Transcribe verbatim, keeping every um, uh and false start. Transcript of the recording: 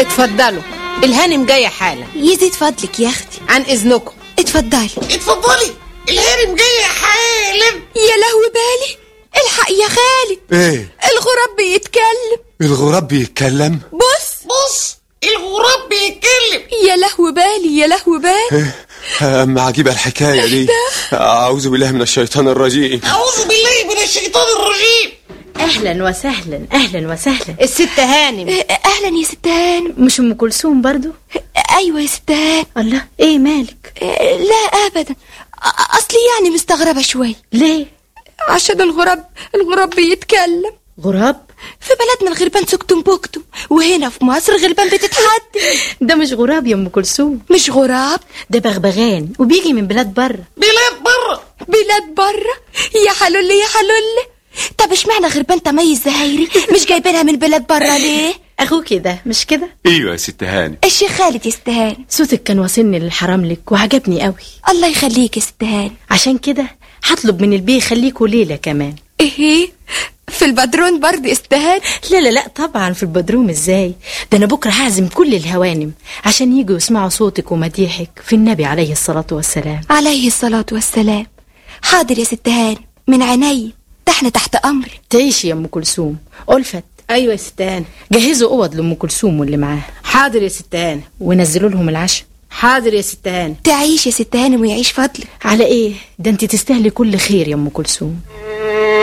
اتفضلوا، الهانم جايه حالا. يزيد فضلك يا اختي. عن اذنكم. اتفضلي اتفضلي، الهانم جايه حالا. يا لهوي بالي، الحق يا خالد. ايه؟ الغراب بيتكلم. الغراب بيتكلم؟ بص بص الغراب بيتكلم. يا لهوي بالي، يا لهوي بالي. ايه اما عجيبه الحكايه دي. اعوذ بالله من الشيطان الرجيم. اعوذ بالله من الشيطان الرجيم. اهلا وسهلا، اهلا وسهلا. الست هانم. اهلا يا ست هانم. مش ام كلثوم برضو؟ ايوه يا ست هانم. الله، ايه مالك؟ لا ابدا، اصلي يعني مستغربه شوي. ليه؟ عشان الغراب الغراب بيتكلم. غراب؟ في بلدنا الغربان سكتم بوكتم، وهنا في مصر الغربان بتتحدث. ده مش غراب يا ام كلثوم. مش غراب، ده بغبغان وبيجي من بلاد بره. بلاد بره. بلاد بره. يا حلول يا حلول. طب اشمعنى غربان تميز زهيري مش جايبينها من بلاد بره ليه؟ اخوكي ده مش كده؟ ايوه يا ست هانم. الشيخ خالد يا ست هانم. صوتك كان واصلني للحرام لك وعجبني قوي. الله يخليك يا ست هانم. عشان كده هطلب من البيه يخليكوا ليله كمان. ايه؟ في البدرون برضه يا ست هانم؟ لا لا لا طبعا، في البدروم ازاي؟ ده انا بكره هعزم كل الهوانم عشان يجوا يسمعوا صوتك ومديحك في النبي عليه الصلاه والسلام. عليه الصلاه والسلام. حاضر يا ست هانم، من عيني، ده احنا تحت امر. تعيشي يا ام كلثوم. ألفت. ايوه يا ست هانم. جهزوا اوض لام كلثوم واللي معاها. حاضر يا ست هانم. ونزلوا لهم العشاء. حاضر يا ست هانم. تعيش يا ست هانم ويعيش فضلك. على ايه؟ ده انت تستاهلي كل خير يا ام كلثوم.